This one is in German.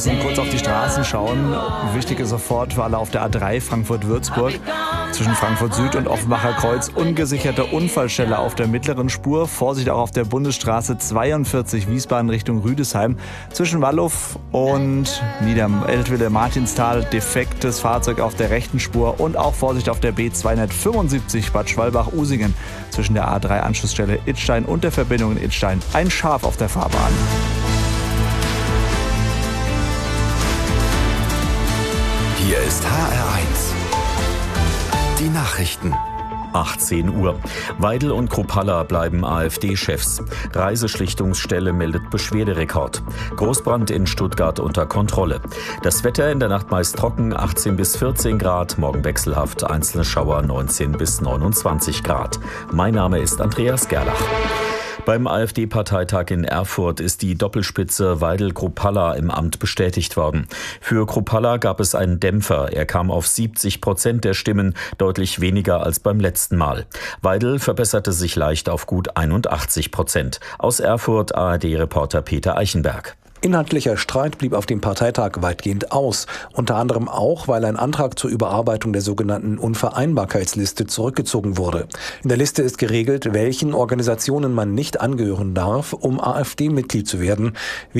Kurz auf die Straßen schauen. Wichtige sofort für alle auf der A3 Frankfurt-Würzburg. Zwischen Frankfurt Süd und Offenbacher Kreuz ungesicherte Unfallstelle auf der mittleren Spur. Vorsicht auch auf der Bundesstraße 42 Wiesbaden Richtung Rüdesheim. Zwischen Wallow und Eltville-Martinstal defektes Fahrzeug auf der rechten Spur. Und auch Vorsicht auf der B275 Bad Schwalbach-Usingen. Zwischen der A3-Anschlussstelle Idstein und der Verbindung in Idstein ein Schaf auf der Fahrbahn. Hier ist HR1. Die Nachrichten. 18 Uhr. Weidel und Kruppalla bleiben AfD-Chefs. Reiseschlichtungsstelle meldet Beschwerderekord. Großbrand in Stuttgart unter Kontrolle. Das Wetter in der Nacht meist trocken, 18 bis 14 Grad. Morgen wechselhaft, einzelne Schauer 19 bis 29 Grad. Mein Name ist Andreas Gerlach. Beim AfD-Parteitag in Erfurt ist die Doppelspitze Weidel-Kruppalla im Amt bestätigt worden. Für Kruppalla gab es einen Dämpfer. Er kam auf 70% der Stimmen, deutlich weniger als beim letzten Mal. Weidel verbesserte sich leicht auf gut 81%. Aus Erfurt ARD-Reporter Peter Eichenberg. Inhaltlicher Streit blieb auf dem Parteitag weitgehend aus, unter anderem auch, weil ein Antrag zur Überarbeitung der sogenannten Unvereinbarkeitsliste zurückgezogen wurde. In der Liste ist geregelt, welchen Organisationen man nicht angehören darf, um AfD-Mitglied zu werden, wie